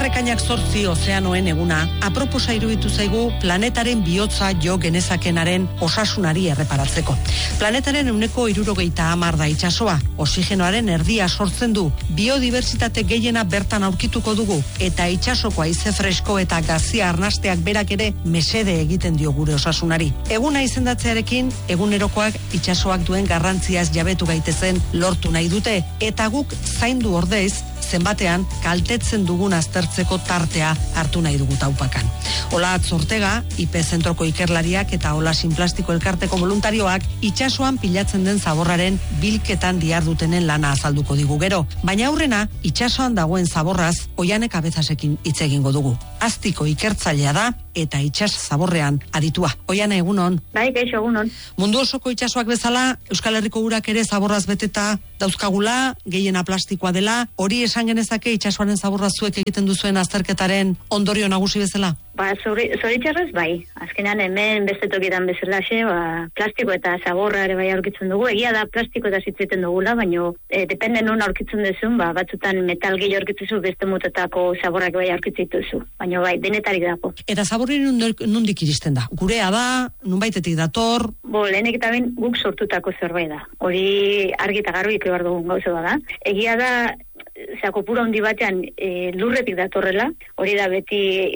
Bihar ekainak 8 ozeanoen eguna, aproposa iruditu zaigu planetaren bihotza jo genezakenaren osasunari erreparatzeko. Planetaren 70% da itsasoa, oxigenoaren erdia sortzen du, biodibertsitate gehiena bertan aurkituko dugu, eta itsasoko haize fresko eta gazia arnasteak berak ere mesede egiten dio gure osasunari. Eguna izendatzearekin, egunerokoak itsasoak duen garrantziaz jabetu gaitezen lortu nahi dute, eta guk zaindu ordez, zenbatean kaltetzen dugun aztertzeko tartea hartu nahi dugu taupakan. Olatz Ortega, IP Zentroko ikerlariak eta Olasin Plastiko Elkarteko voluntarioak itsasoan pilatzen den zaborraren bilketan dihardutenen lana azalduko digu gero. Baina aurrena, itsasoan dagoen zaborraz, Oianek Abezasekin hitz egingo dugu. Aztiko ikertzailea da eta itsas zaborrean aditua. Oiane, egunon. Bai, kaixo, egunon. Mundu osoko itsasoak bezala, Euskal Herriko urak ere zaborraz beteta dauzkagula, gehiena plastikoa dela, hori esan genezake itsasoaren zaborra zuek egiten duzuen azterketaren ondorio nagusi bezala? Zoritxarrez bai. Azkenean hemen beste tokitan bezalaxe, plastiko eta zaborra ere bai aurkitzen dugu. Egia da plastiko eta zitzeten dugula, baina depende nun aurkitzen duzun, batzutan metal gehi aurkitzuzu, beste mutetako zaborrak bai aurkitzen duzu. Baina bai, denetarik dago. Eta zaborri nondik iristen da? Gurea da, nunbaitetik dator? Lehenek eta ben guk sortutako zerbait da. Hori argi eta garbi behar dugun gauza da. Egia da, kopura handi batean lurretik datorrela, hori da beti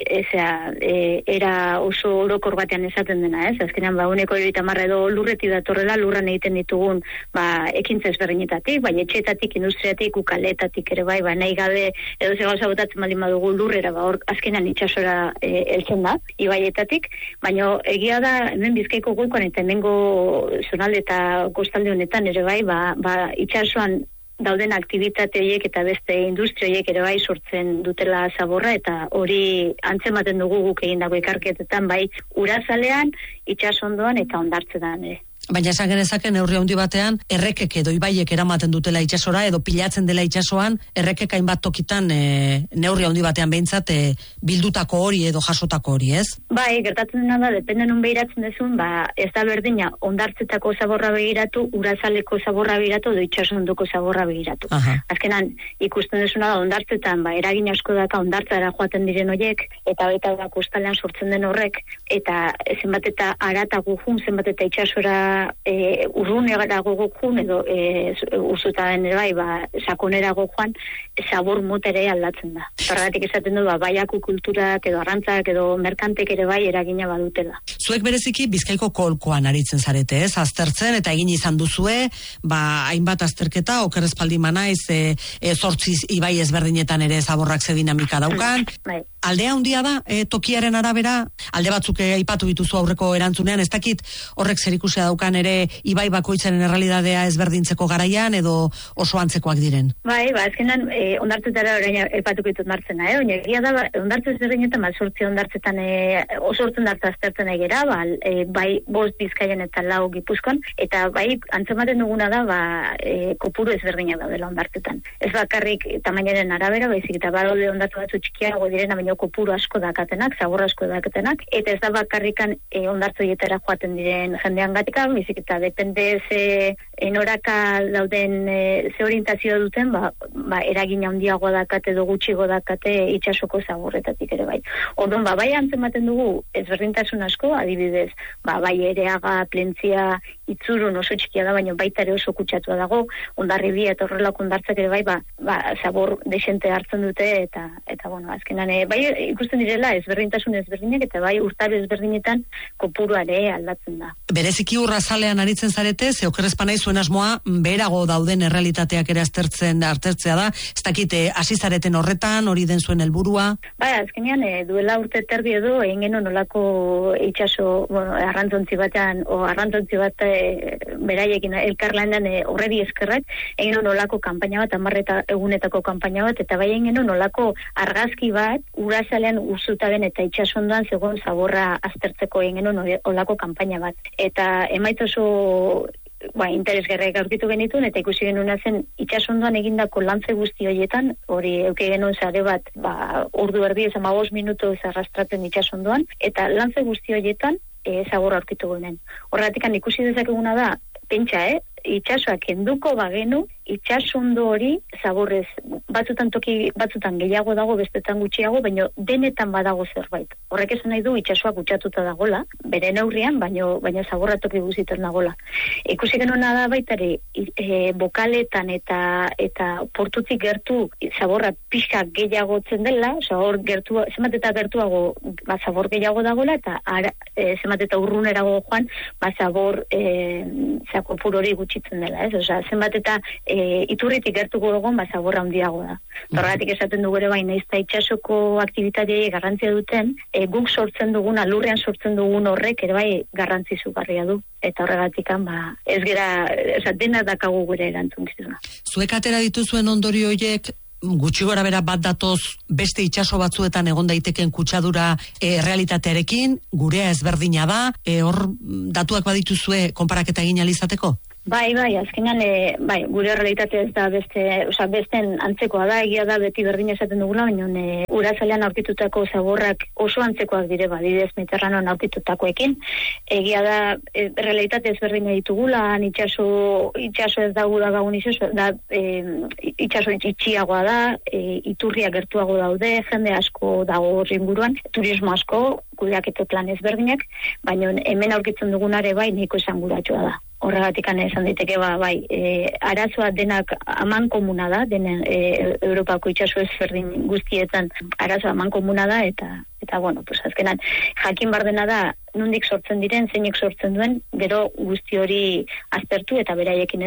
era oso orokor batean esaten dena, ez? Azkenean, 170 edo lurretik datorrela, lurran egiten ditugun ekintza ezberdinetatik, bai etxeetatik, industriatik, ukaletatik ere bai, nahi gabe edo ze gauza botatzen baldin badugu lurrera, hor azkenean itsasora heltzen da, ibaietatik, baina egia da hemen Bizkaiko goikoan eta hemengo zonalde eta kostalde honetan ere bai, itsasoan dauden aktibitate horiek eta beste industria horiek ere bai sortzen dutela zaborra, eta hori antzematen dugu guk egindako ikerketetan bai urazalean, itsasondoan eta hondartzetan ere. Baina esan genezake neurri handi batean errekek edo ibaiek eramaten dutela itsasora edo pilatzen dela itsasoan, errekek hainbat tokitan neurri handi batean behintzat bildutako hori edo jasotako hori, ez? Bai, gertatzen dena da, depende nun behiratzen dezun, ez da berdina hondartzetako zaborra begiratu, urazaleko zaborra begiratu edo itsasondoko zaborra begiratu. Azkenan, ikusten dezuna da hondartzetan, eragin asko daka hondartzara joaten diren horiek, eta baita da kostalean sortzen den horrek, eta zenbat eta aratago jun, zenbat eta itsasora urrunerago jun edo urzutaren ere bai, sakonerago joan, zabor motere aldatzen da. Horregatik esaten du, baiako kulturak edo arrantzak edo merkantek ere bai eragina badutela. Zuek bereziki Bizkaiko kolkoan aritzen zarete, ez? Aztertzen eta egin izan duzue, hainbat azterketa, oker espaldi manaiz, 8 ibai ezberdinetan ere zaborrak ze dinamika daukan. Aldea handia da, tokiaren arabera, alde batzuk aipatu dituzu aurreko erantzunean, ez dakit horrek zerikusia daukan ere ibai bakoitzaren errealitatea ezberdintzeko garaian edo oso antzekoak diren? Bai, azkenan hondartzetara orain aipatuko ditut martzena, baina egia da hondartze ezberdinetan 8 hondartzetan oso hondartza aztertzen ari gera, bai 5 Bizkaian eta 4 Gipuzkoan, eta bai antzematen duguna da kopuru ezberdina daudela hondartzetan. Ez bakarrik tamainaren arabera, baizik eta badaude hondartze batzu txikiago direna, baina kopuru asko dakatenak, zabor asko dakatenak, eta ez da bakarrikan hondartze horietara joaten diren jendean gatika, bizik eta depende ze noraka dauden ze orientazio duten, eragin handiago dakate edo gutxigo dakate itsasoko zaborretatik ere bai. Orduan, bai antzematen dugu ezberdintasun asko, adibidez, bai Ereaga, Plentzia, Itzurun oso txikia da, baina baita ere oso kutsatua dago, Hondarribia eta horrelako hondartzak ere bai, zabor desente hartzen dute, eta azkenan, bai ikusten direla ezberdintasun ezberdinak, eta bai urtaro ezberdinetan kopuruare aldatzen da. Bereziki urrazalean aritzen zarete, ze okerrezpanai zuen asmoa, beherago dauden errealitateak ere aztertzea da, ez dakit, hasi zareten horretan, hori den zuen helburua? Bai, azkenean, duela urte terdi edo, egin genuen nolako itsaso, arrantzontzi batean, arrantzontzi bat beraiekin elkarlanean horreri eskerrak, egin nolako kanpaina bat, 10 egunetako kanpaina bat, eta bai egin nolako argazki bat, urazalean urzutaren eta itsasondoan zegoen zaborra aztertzeko egin nolako kanpaina bat. Eta emaitz oso interesgarriak aurkitu genituen, eta ikusi genuen zen itsasondoan egindako lantze guzti horietan, hori euke genuen zare bat, ordu erdi 15 minutu arrastratzen itsasondoan, eta lantze guzti horietan zaborra aurkitu genuen. Horregatik ikusi dezakeguna da, pentsa, itsasoak kenduko bagenu, itsasondo hori zaborrez batzutan gehiago dago, bestetan gutxiago, baina denetan badago zerbait. Horrek esan nahi du itsasoa kutsatuta dagola, bere neurrian, baina zaborra toki guztietan dagola. Ikusi genuna da baitare bokaletan eta portutik gertu zaborra pixka gehiago dela, hor zenbat eta gertuago zabor gehiago dagola, eta zenbat eta urrunerago joan zabor kopuru hori gutxitzen dela, ez? Osea, zenbat eta iturritik gertuko egon zaborra handiago da. Horregatik esaten dugu ere bai, naizta itsasoko aktibitateei garrantzia duten, guk sortzen duguna, lurrean sortzen dugun horrek ere bai garrantzi izugarria du. Eta horregatik ez gera, dena dakagu gure erantzukizuna. Zuek atera dituzuen ondorio horiek gutxi gora bera bat datoz beste itsaso batzuetan egon daiteken kutsadura realitatearekin, gurea ezberdina da, hor datuak badituzue konparaketa egin ahal izateko? Bai, azkenan, gure realitate ez da besten antzekoa da, egia da beti berdin esaten dugula, baina urazalean aurkitutako zaborrak oso antzekoak dire, badidez Mediterranean aurkitutakoekin. Egia da, realitate ezberdina ditugula, itsaso ez dagula gaun itsaso itxiagoa da, iturria gertuago daude, jende asko dago inguruan, turismo asko, kudeaketa plan ezberdinak, baina hemen aurkitzen dugunare bai nahiko esanguratsua da. Horregatik esan daiteke arazoa denak aman komuna da, Europako itsaso ezberdin guztietan arazoa aman komuna da, eta bueno, azkenan jakin bar dena da nondik sortzen diren, zeinek sortzen duen, gero guzti hori aztertu eta beraiekin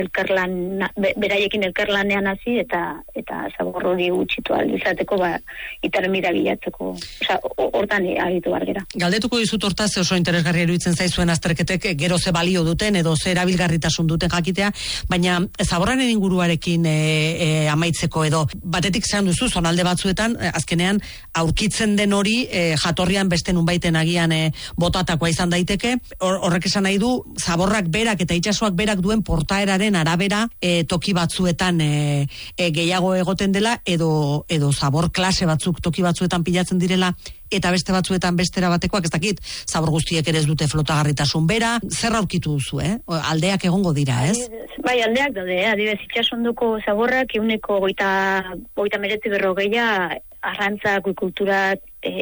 elkarlanean hasi eta zabor hori gutxitu ahal izateko itermira bilatzeko, hortan aritu bar gera. Galdetuko dizut hortaz oso interesgarria iruditzen zaizuen azterketek gero ze balio duten edo ze erabilgarritasun duten jakitea, baina zaborraren inguruarekin amaitzeko edo batetik zehan duzu, zonalde batzuetan azkenean aurkitzen den hori jatorrian beste nunbaiten agian botatakoa izan daiteke, horrek esan nahi du zaborrak berak eta itsasoak berak duen portaeraren arabera toki batzuetan gehiago egoten dela edo zabor klase batzuk toki batzuetan pilatzen direla eta beste batzuetan bestera batekoak, ez dakit, zabor guztiek ere ez dute flotagarritasun bera, zer aurkitu duzu, aldeak egongo dira, ez? Bai, aldeak daude, adibidez, itsasondoko zaborrak 130-140 arrantza, kultura,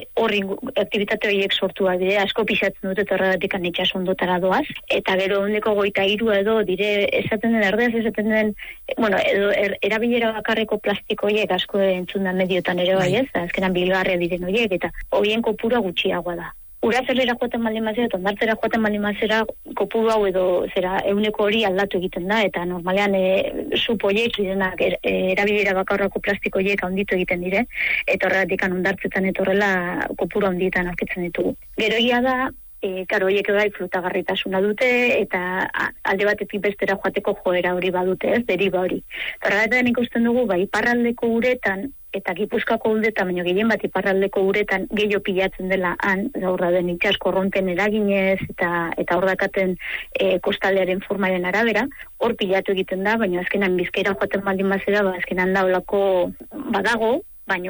aktibitate horiek sortuak dire, asko pisatzen dute horregatik itsasondotara doaz, eta gero 123 edo dire, esaten den erdez, esaten den, edo erabilera bakarreko plastiko horiek asko entzun da mediotan ere bai ez, azkenan bilgarria diren horiek, eta horien kopura gutxiagoa da. Urazelera joaten malimazera eta ondartzera joaten malimazera kopuru hau edo euneko hori aldatu egiten da, eta normalean supoiek direnak erabilera bakarrako plastiko horiek handitu egiten dire, eta horregatik ondartzetan etorrela kopuru handietan aurkitzen ditugu. Gero egia da, horiek bai flutagarritasuna dute, eta alde batetik bestera joateko joera hori badute, ez, deriba hori. Horregatik ikusten dugu, iparraldeko uretan, eta Gipuzkoako uretan, baina gehien bat iparraldeko uretan gehiago pilatzen dela gaurra den itsas korronten eraginez eta hor dakaten kostaldearen formaren arabera, hor pilatu egiten da, baina azkenan Bizkaira joaten baldin bazera, azkenan daulako badago, baina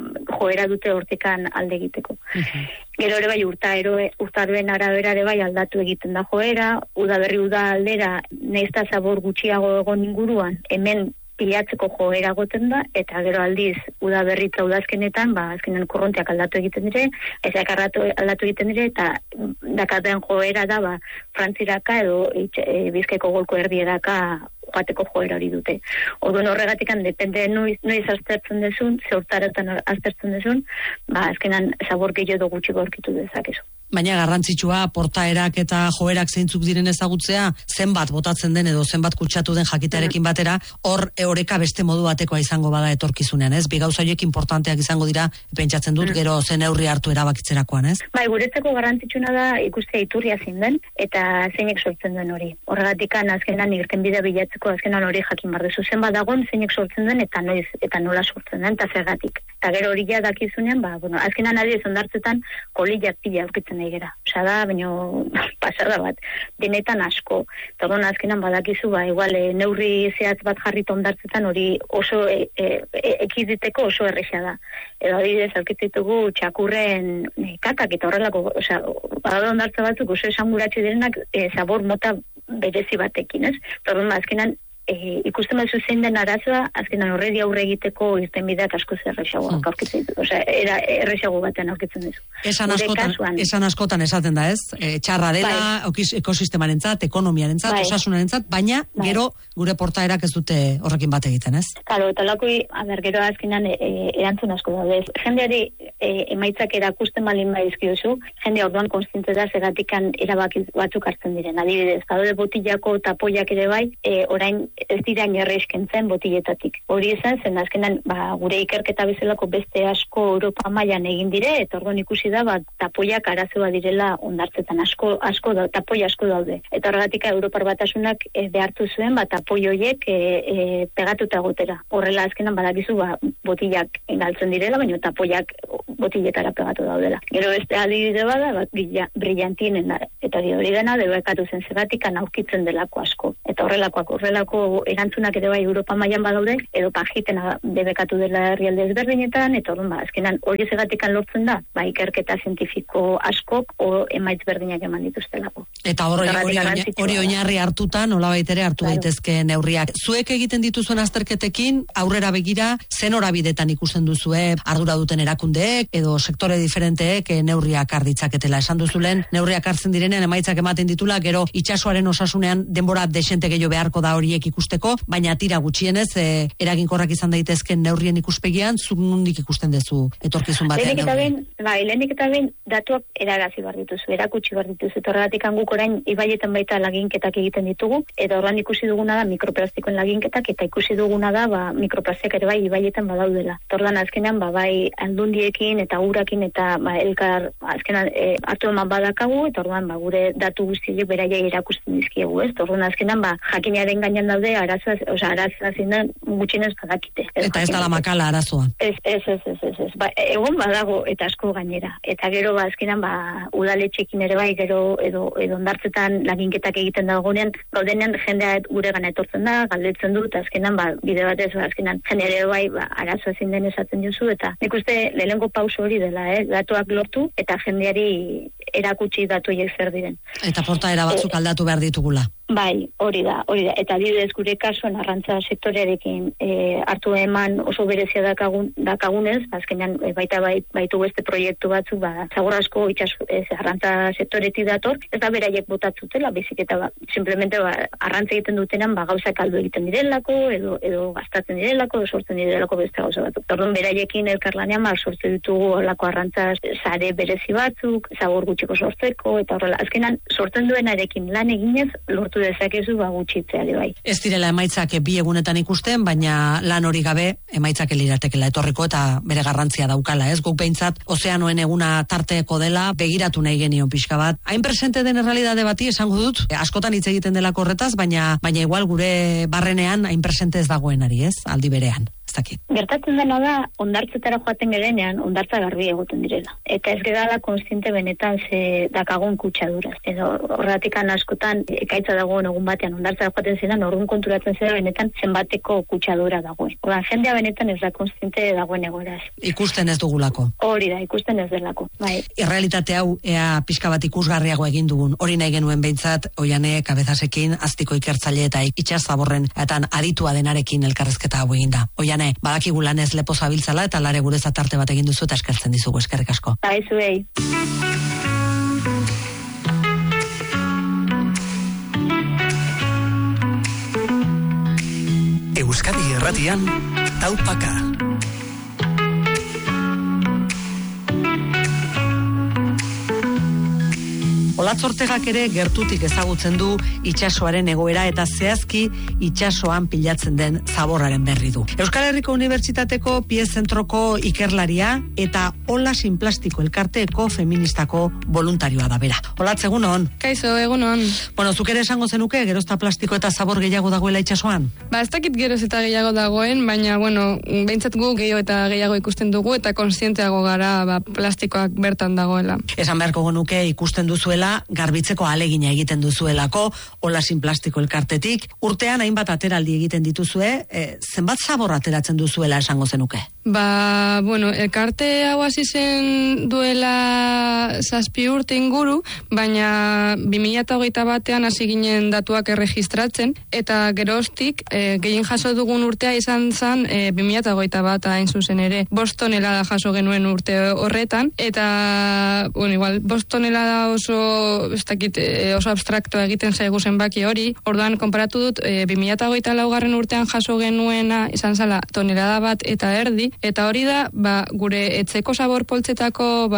joera dute hortekan alde egiteko. Gero ere bai urtaroen arabera ere bai aldatu egiten da joera, udaberri uda aldera, naizta zabor gutxiago egon inguruan, hemen pilatzeko joera goten da, eta gero aldiz udaberri eta udazkenetan, azkenen korronteak aldatu egiten dire, ezak aldatu egiten dire, eta dakaten joera da, Frantziraka edo Bizkaiko golko erdieraka joateko joera hori dute. Orduan horregatik depende noiz aztertzen dezun, zeurtaretan aztertzen dezun, azkenan zabor gehiago gutxi gorkitu dezakezu. Baina garrantzitsua portaerak eta joerak zeintzuk diren ezagutzea, zenbat botatzen den edo zenbat kutsatu den jakitearekin batera, hor oreka beste modu batekoa izango bada etorkizunean, ez? Bi gauza horiek importanteak izango dira, pentsatzen dut, gero zen neurri hartu erabakitzerakoan, ez? Guretzako garrantzitsuna da ikustea iturria zein den eta zeinek sortzen duen hori. Horregatik azkenan irtenbidea bilatzeko azkenan hori jakin bar dezu, zenbat dagoen zeinek sortzen den eta noiz eta nola sortzen den eta zergatik. Eta gero hori ja dakizunean, azkenan adibidez hondartzetan kolillak pila aurkitzen nahi gera. Da, baina pasada bat, denetan asko. Eta azkenan badakizu, igual neurri zehatz bat jarrita hondartzetan hori oso ekiditeko oso erresa da. Edo adibidez aurkitzitugu txakurren kakak eta horrelako, badaude hondartza batzuk oso esanguratsu direnak zabor mota berezi batekin, ez? Eta azkenan ikusten bazu zein den arazoa, azkenan horredi aurre egiteko irtenbideak asko zerrexagoak aurkitzen ditu. Osea, errexago batean aurkitzen ditu. Esan askotan esaten da, ez? Txarra dela, ekosistemarentzat, ekonomiarentzat, osasunarentzat, baina gero gure portaerak ez dute horrekin bat egiten, ez? Claro, eta lakoi, gero azkenan erantzun asko daude. Jendeari emaitzak erakusten balin badizkiozu, jende orduan konstiente da zergatikan erabaki batzuk hartzen diren. Adibidez, daude botillako tapoiak ere bai, orain ez dira erreskentzen botilletatik. Hori esan zen azkenan gure ikerketa bezalako beste asko Europa mailan egin dire, eta orduan ikusi da tapoiak arazoa direla hondartzetan tapoi asko daude. Eta horregatik Europar Batasunak behartu zuen tapoi horiek pegatuta gotera. Horrela azkenan badakizu botillak galtzen direla, baina tapoiak botilletara pegatu daudela. Gero beste adibide bada, brillantinen eta hori dena debekatu zen zergatikan aurkitzen delako asko. Eta horrelako erantzunak ere bai Europa mailan badaude, edo pajitena debekatu dela herrialde ezberdinetan, eta orduan azkenan hori zergatikan lortzen da, ikerketa zientifiko askok emaitz berdinak eman dituztelako. Eta hori oinarri hartuta, nolabait ere hartu daitezke neurriak. Zuek egiten dituzuen azterketekin, aurrera begira, zen horabidetan ikusten duzue ardura duten erakundeek, edo sektore diferenteek neurriak harditzaketela. Esan duzulen, neurriak hartzen direnean emaitzak ematen ditula, gero itsasoaren osasunean denbora desente gehiago beharko da horiek ikusteko, baina tira gutxienez, eraginkorrak izan daitezken neurrien ikuspegian, zuk nondik ikusten duzu etorkizun batean? Lehenik eta behin datuak eragazi behar dituzu, erakutsi behar dituzu. Horregatik guk orain ibaietan baita laginketak egiten ditugu, eta horrean ikusi duguna da mikroplastikoen laginketak, eta ikusi duguna da mikroplastik ere bai ibaietan badaudela. Horrean azkenan bai aldundiekin eta urakin eta elkar azkenan hartu eman badakagu, eta horrean gure datu guztiek beraiei erakusten dizkiegu, ez? Horrean azkenan jakinaren gainean daude arazoa zindan gutxinez badakite. Eta ez dala makala arazoa. Ez. Egon badago eta asko gainera. Eta gero azkenan udaletxekin ere bai, gero edo ondartzetan laginketak egiten dagoenean, gaudenean jendea gure gana etortzen da, galdetzen dut, azkenan bide batez, azkenan jendea ere bai, arazoa zein den esaten duzu, eta nik uste lehenengo pauso hori dela, datuak lortu, eta jendeari erakutsi datu horiek zer diren. Eta portaera batzuk aldatu behar ditugula. Bai, hori da. Eta adibidez gure kasuan arrantza sektorearekin hartu eman oso berezia dakagunez, azkenean baita baitu beste proiektu batzuk, zagur asko arrantza sektoretik dator, ez da beraiek botatzutela, bezik eta simplemente arrantza egiten dutenan gauzak aldu egiten direlako, edo gastatzen direlako, edo sortzen direlako beste gauza batzuk. Orduan beraiekin elkarlanean sortzen ditugu olako arrantza sare berezi batzuk, zagur gutxiko sortzeko, eta horrela, azkenan sortzen duenarekin lan eginez, lortu dezakezu gutxitzea bai. Ez direla emaitzak bi egunetan ikusten, baina lan hori gabe emaitzak eliratekela etorriko eta bere garrantzia daukala, ez? Guk behintzat ozeanoen eguna tarteko dela, begiratu nahi genion pixka bat. Hain presente den errealitate bati esango dut, askotan hitz egiten delako horretaz, baina igual gure barrenean hain presente ez dagoenari, ez? Aldi berean. Gertatzen dena da, ondartzetara joaten gerenean, ondartza garbi egoten direla. Eta ez gerala konstiente benetan ze dakagun kutsaduraz. Edo horratikan askotan, ekaitza dagoen egun batean, ondartza joaten zenan, orduan konturatzen zera benetan zenbateko kutsadura dagoen. Oran, jendea benetan ez da konstiente dagoen egoraz. Ikusten ez dugulako. Hori da, ikusten ez delako. Bai. Irrealitate hau, ea pixka bat ikusgarriago egin dugun. Hori nahi genuen behintzat, Oiane Kabezasekin, aztiko ikertzaile eta itxas zaborren, eta aritua denarekin elkarrezketa hau egin da. Oiane, badakigu lanez lepo zabiltzala eta lare gure zatarte bat egin duzu eta eskertzen dizugu, eskerrik asko. Bai, zuei. Euskadi Irratian, Taupaka. Olatz Ortegak ere gertutik ezagutzen du itsasoaren egoera eta zehazki itsasoan pilatzen den zaborraren berri du. Euskal Herriko Unibertsitateko Piezentroko ikerlaria eta Olasin Plastiko elkarteeko feministako voluntarioa da bera. Olatz, egunon. Kaixo, egunon. Bueno, zuk ere esango zenuke gerozta plastiko eta zabor gehiago dagoela itsasoan? Ez dakit geroz eta gehiago dagoen, baina behintzat gu gehiago eta gehiago ikusten dugu eta konsienteago gara plastikoak bertan dagoela. Esan beharko genuke ikusten duzuela garbitzeko ahalegina egiten duzuelako Olasin Plastiko elkartetik. Urtean hainbat ateraldi egiten dituzue, zenbat zabor ateratzen duzuela esango zenuke? Bueno, elkarte hau hasi zen duela 7 urte inguru, baina 2021ean hasi ginen datuak erregistratzen, eta geroztik gehien jaso dugun urtea izan zen 2021 hain zuzen ere. 5 tonelada jaso genuen urte horretan, eta igual 5 tonelada oso abstraktoa egiten zaigu zenbaki hori. Orduan konparatu dut 2024 urtean jaso genuena izan zala tonelada 1,5, eta hori da gure etzeko sabor poltsetako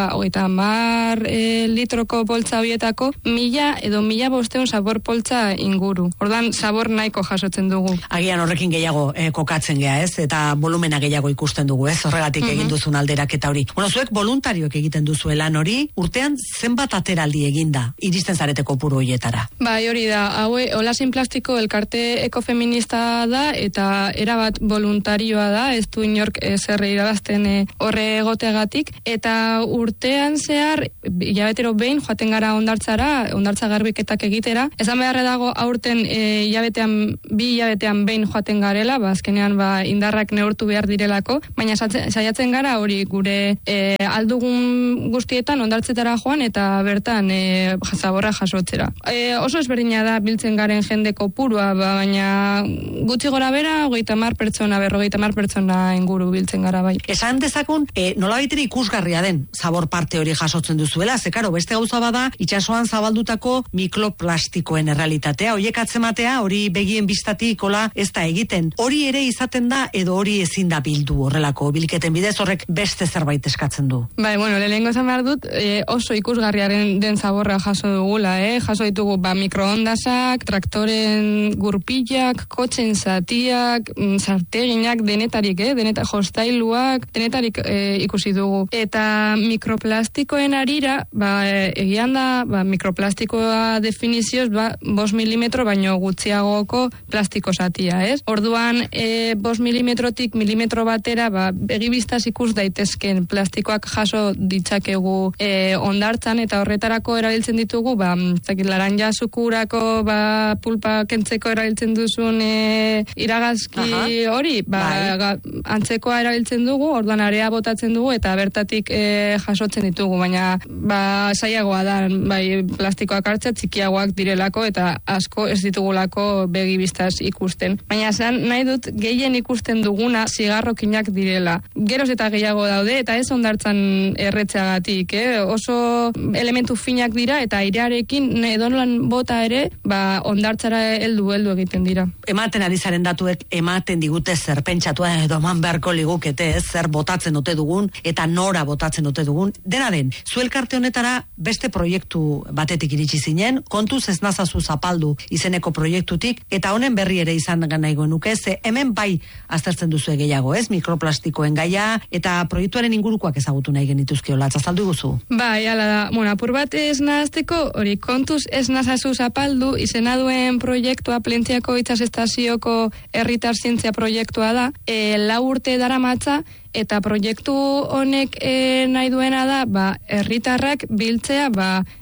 30 litroko poltsa horietako 1000 edo 1500 sabor poltsa inguru. Orduan sabor nahiko jasotzen dugu. Agian horrekin gehiago kokatzen gea, ez? Eta volumena gehiago ikusten dugu, ez? Horregatik egin duzun alderaketa hori. Zuek voluntarioek egiten duzu lan hori, urtean zenbat ateraldi eginda iristen zarete kopuru horietara? Hori da, Olasin Plastiko elkarte ekofeminista da, eta erabat voluntarioa da, ez du inork zerre irabazten horre egoteagatik, eta urtean zehar, hilabetero behin joaten gara hondartza garbiketak egitera. Esan beharra dago aurten 2 hilabetean behin joaten garela, azkenean indarrak neurtu behar direlako, baina saiatzen gara hori gure aldugun guztietan hondartzetara joan eta bertan zaborra jasotzera. Oso ezberdina da biltzen garen jende kopurua, baina gutxi gora bera 30 pertsona, 50 pertsona inguru biltzen gara bai. Esan dezakun, nolabaitera ikusgarria den zabor parte hori jasotzen duzuela, ze karo, beste gauza bada itsasoan zabaldutako mikroplastikoen errealitatea, horiek atzematea, hori begien bistatik ez da egiten. Hori ere izaten da edo hori ezin da bildu horrelako bilketen bidez, horrek beste zerbait eskatzen du. Lehenengo esan behar dut, oso ikusgarriaren den zaborra jaso dugula, jaso ditugu mikroondasak, traktoren gurpilak, kotxen zatiak, sarteginak, denetarik, jostailuak, denetarik ikusi dugu. Eta mikroplastikoen arira, egian da, mikroplastikoa definizioz, 5 milimetro baino gutxiagoko plastiko zatia, ez? Orduan, 5 milimetrotik milimetro batera, begibiztaz ikus daitezken plastikoak jaso ditzakegu hondartzan, eta horretarako erabiltzen ditugu, laranja sukurako pulpa kentzeko erabiltzen duzun iragazki hori, antzekoa erabiltzen dugu, orduan area botatzen dugu, eta bertatik jasotzen ditugu, baina zailagoa da, plastikoak hartzea txikiagoak direlako, eta asko ez ditugulako begibiztaz ikusten. Baina nahi dut gehien ikusten duguna zigarrokinak direla. Geroz eta gehiago daude, eta ez hondartzan erretzeagatik, oso elementu finak dira, eta airearekin edonolan bota ere, hondartzara heldu egiten dira. Ematen ari zaren datuek ematen digute zer pentsatua edo eman beharko ligukete, zer botatzen ote dugun, eta nora botatzen ote dugun. Dena den, zuelkarte honetara beste proiektu batetik iritsi zinen, kontuz ez nazazu zapaldu izeneko proiektutik, eta honen berri ere izan nahigo nuke, ze hemen aztertzen duzu gehiago, ez? Mikroplastikoen gaia, eta proiektuaren ingurukoak ezagutu nahi genituzke olatz, azaldu guzu? Hala da, apur bat ez nahazteko, hori kontuz ez nazazu zapaldu, izena duen proiektua, Plentziako itsasestazioko herritar zientzia proiektua da, 4 urte daramatza, eta proiektu honek nahi duena da, herritarrak biltzea,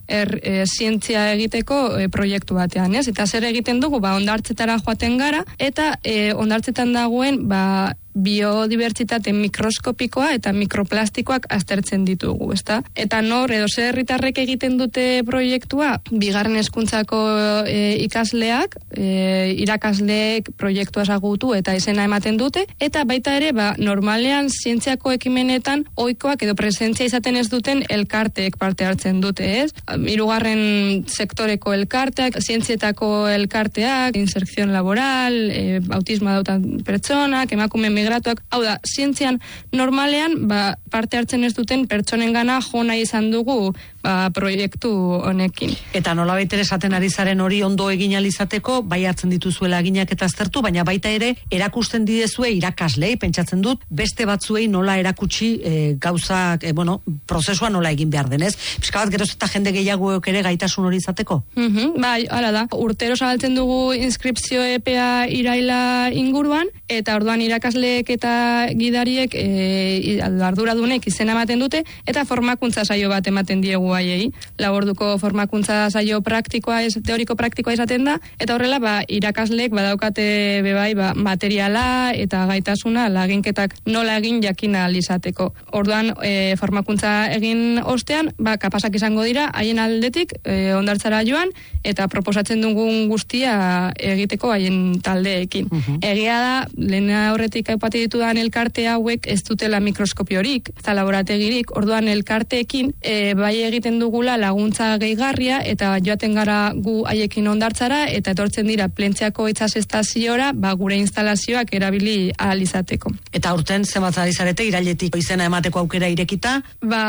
zientzia egiteko proiektu batean, ez? Eta zer egiten dugu, hondartzetara joaten gara, eta hondartzetan dagoen, biodibertsitate mikroskopikoa eta mikroplastikoak aztertzen ditugu, ezta? Eta edo zer herritarrek egiten dute proiektua, 2. hezkuntzako ikasleak, irakasleek proiektua ezagutu eta izena ematen dute, eta baita ere, normalean zientziako ekimenetan ohikoak edo presentzia izaten ez duten elkarteek parte hartzen dute, ez? 3. sektoreko elkarteak, zientzietako elkarteak, inserción laboral, autismoa dautan pertsonak, emakume migratuak, hau da, zientzian normalean parte hartzen ez duten pertsonengana jo nahi izan dugu proiektu honekin. Eta nolabait ere esaten ari zaren hori ondo egin alizateko, bai hartzen dituzuela eginak eta aztertu, baina baita ere erakusten didezue irakaslei, pentsatzen dut, beste batzuei nola erakutsi gauzak, prozesua nola egin behar denez. Piska bat geroz eta jende gehiagoek ere gaitasun hori izateko? Hala da. Urtero zabaltzen dugu inskripzio epea iraila inguruan, eta orduan irakasleek eta gidariek arduradunek izena ematen dute, eta formakuntza saio bat ematen diegu haiei. 4 orduko formakuntza saio teoriko praktikoa izaten da, eta horrela irakasleek badaukate bebai materiala eta gaitasuna laginketak nola egin jakin ahal izateko. Orduan formakuntza egin ostean, kapasak izango dira haien aldetik hondartzara joan eta proposatzen dugun guztia egiteko haien taldeekin. Egia da, lehen aurretik aipatu ditudan elkarte hauek ez dutela mikroskopiorik, eta laborategirik, orduan elkarteekin bai egiten dugula laguntza gehigarria eta joaten gara gu haiekin hondartzara eta etortzen dira Plentziako itsas estaziora gure instalazioak erabili ahal izateko. Eta urten zenbat ari zarete irailetik izena emateko aukera irekita?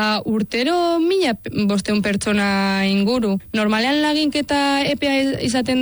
Urtero 1500 pertsona inguru. Normalean laginketa epea izaten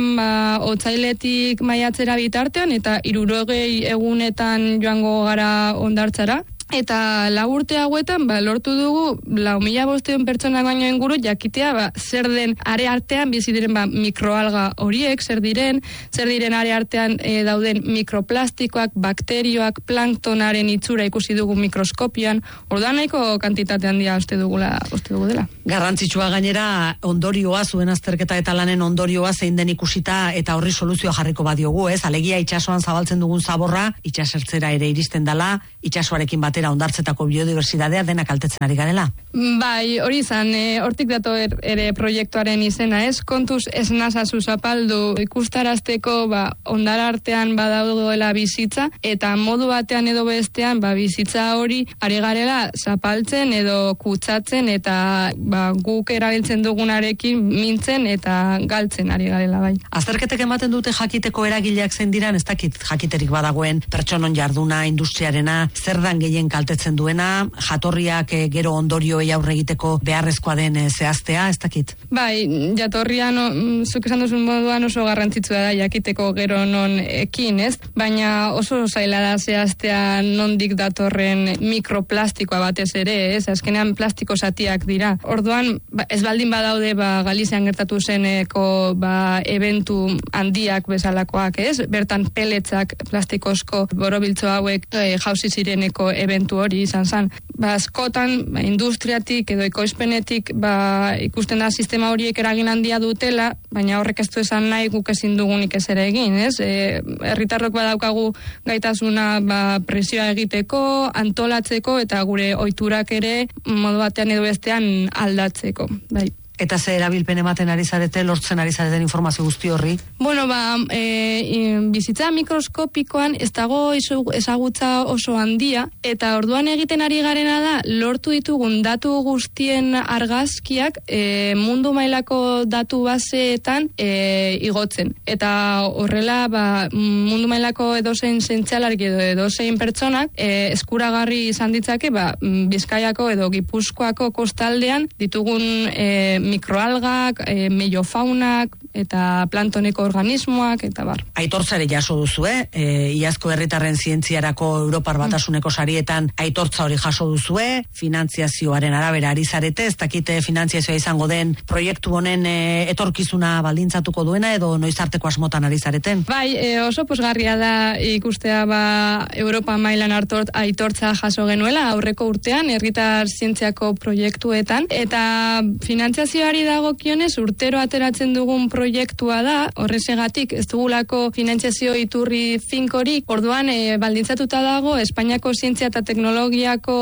da otsailetik maiatzera bitartean eta 60 egunetan joango gara hondartzara. Eta 4 urte hauetan, lortu dugu 4.500 pertsonak baino inguru jakitea, zer den are artean bizi diren mikroalga horiek, zer diren are artean dauden mikroplastikoak, bakterioak, planktonaren itxura ikusi dugu mikroskopioan, orduan nahiko kantitate handia uste dugu dela. Garrantzitsua gainera ondorioa, zuen azterketa eta lanen ondorioa zein den ikusita eta horri soluzioa jarriko badiogu, ez? Alegia itsasoan zabaltzen dugun zaborra, itsasertzera ere iristen dela, itsasoarekin batera hondartzetako biodibertsitatea denak kaltetzen ari garela. Bai, hori izan, hortik dato ere proiektuaren izena, ez? Kontuz ez nazazu zapaldu ikustarazteko hondar artean badaudoela bizitza eta modu batean edo bestean bizitza hori ari garela zapaltzen edo kutsatzen eta guk erabiltzen dugunarekin mintzen eta galtzen ari garela bai. Azterketek ematen dute jakiteko eragileak zein diran, ez dakit jakiterik badagoen pertsonon jarduna, industriarena, zer dan gehien kaltetzen duena, jatorriak gero ondorioei aurre egiteko beharrezkoa den zehaztea, ez dakit? Bai, jatorrian, zuk esan duzun moduan oso garrantzitsua da jakiteko gero non ekin, ez? Baina oso zaila da zehaztea nondik datorren mikroplastikoa batez ere, ez? Azkenean plastiko zatiak dira. Orduan, ez baldin badaude Galizian gertatu zeneko eventu handiak bezalakoak, ez? Bertan peletzak plastikozko borobiltzo hauek jauzi zireneko eventu hori izan zen. Askotan, industriatik edo ekoizpenetik ikusten da sistema horiek eragin handia dutela, baina horrek ez du esan nahi guk ezin dugunik ez ere egin, ez? Herritarrok badaukagu gaitasuna presioa egiteko, antolatzeko eta gure ohiturak ere modu batean edo bestean aldatzeko, bai. Eta ze erabilpen ematen ari zarete, lortzen ari zareten informazio guzti horri? Bueno, bizitza mikroskopikoan ez dago ezagutza oso handia, eta orduan egiten ari garena da, lortu ditugun datu guztien argazkiak mundu mailako datu baseetan igotzen. Eta horrela, mundu mailako edozein zientzialarik edo edozein pertsonak eskuragarri izan ditzake, Bizkaiako edo Gipuzkoako kostaldean ditugun mikroalgak, meiofaunak eta plantoneko organismoak eta bar. Aitortza ere jaso duzu, iazko herritarren zientziarako Europar Batasuneko sarietan aitortza hori jaso duzue, finantziazioaren arabera ari zarete, ez dakite finantziazioa izango den proiektu honen etorkizuna baldintzatuko duena edo noiz arteko asmotan ari zareten? Bai, oso posgarria da ikustea Europa mailan aitortza jaso genuela aurreko urtean herritar zientziako proiektuetan eta finantziazioari dagokionez urtero ateratzen dugun proiektua da, horrezegatik ez dugulako finantziazio iturri finkorik, orduan baldintzatuta dago Espainiako zientzia eta teknologiako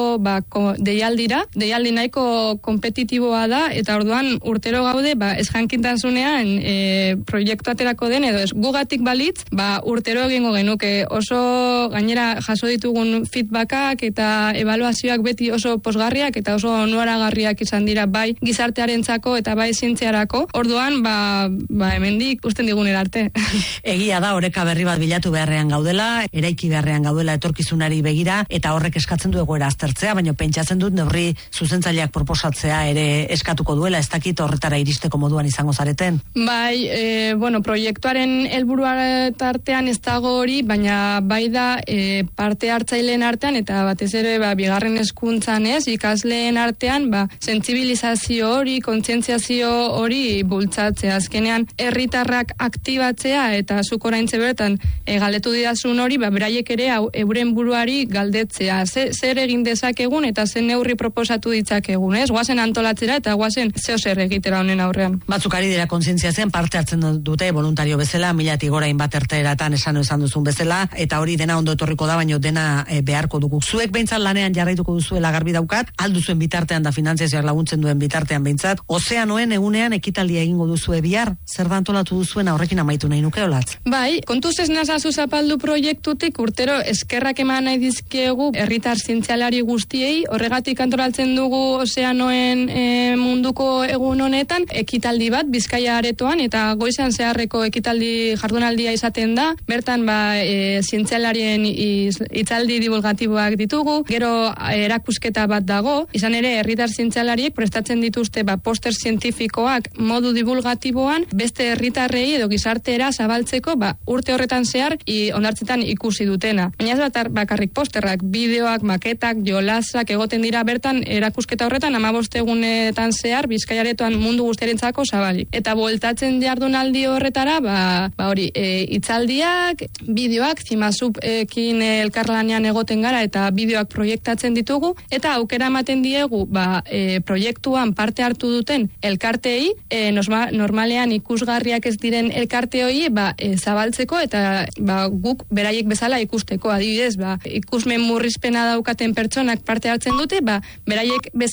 deialdi nahiko kompetitiboa da eta orduan urtero gaude ez jankintasunean proiektu aterako den edo ez gugatik balitz, urtero egingo genuke oso gainera jaso ditugun feedbackak eta ebaluazioak beti oso posgarriak eta oso onuaragarriak izan dira bai gizartearentzako eta bai zientziarako. Orduan, hemendik usten digunera arte. Egia da, oreka berri bat bilatu beharrean gaudela, eraiki beharrean gaudela etorkizunari begira, eta horrek eskatzen du egoera aztertzea, baina pentsatzen dut neurri zuzentzaileak proposatzea ere eskatuko duela, ez dakit horretara iristeko moduan izango zareten. Bai, proiektuaren helburua tartean ez dago hori, baina bai da parte hartzaileen artean, eta batez ere bigarren hezkuntzan ez, ikasleen artean, sentsibilizazio hori, kontzientziazio hori bultzatzea. Azkenean, herritarrak aktibatzea eta zuk oraintxe bertan galdetu didazun hori, beraiek ere euren buruari galdetzea. Zer egin dezakegun eta zer neurri proposatu ditzakegun, ez? Guazen antolatzera eta guazen zer egitera honen aurrean. Batzuk ari dira kontzientziatzen parte hartzen dute voluntario bezala, 1000 gora inbat erteratan esan duzun bezala, eta hori dena ondo etorriko da, baino dena beharko dugu. Zuek behintzat lanean jarraituko duzuela garbi daukat, alduzuen bitartean da finantziazioak laguntzen duen bitartean behintzat, Ozeanoen egunean ekitaldia egingo duzue bihar, zer da antolatu duzuen horrekin amaitu nahi nuke olatz? Bai, kontuz ez nazazu zapaldu proiektutik urtero eskerrak eman nahi dizkiegu herritar zientzialari guztiei, horregatik antolatzen dugu Ozeanoen munduko egun honetan, ekitaldi bat Bizkaia aretoan, eta goizan zeharreko ekitaldi jardunaldia izaten da, bertan zientzialarien hitzaldi divulgatiboak ditugu, gero erakusketa bat dago, izan ere herritar zientzialariek prestatzen dituzte poster zientifikoak modu divulgatiboan beste herritarrei edo gizartera zabaltzeko urte horretan zehar ondartzetan ikusi dutena. Baina ez bat bakarrik posterrak, bideoak, maketak, jolasak egoten dira bertan erakusketa horretan 15 egunetan zehar Bizkaia aretoan mundu guztiarentzako zabalik. Eta bueltatzen jardunaldi horretara hori hitzaldiak, bideoak, Zimazupekin elkarlanean egoten gara eta bideoak proiektatzen ditugu, eta aukera ematen diegu proiektuan parte hartu duten elkarteei, normalean ikusgarriak ez diren elkarte hori zabaltzeko eta guk beraiek bezala ikusteko. Adibidez, ikusmen murrizpena daukaten pertsonak parte hartzen dute, beraiek bezala